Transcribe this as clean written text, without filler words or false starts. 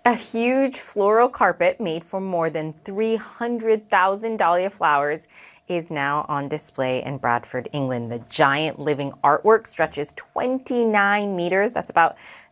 A huge floral carpet made from more than 300,000 dahlia flowers is now on display in Bradford, England. The giant living artwork stretches 29 meters. That's about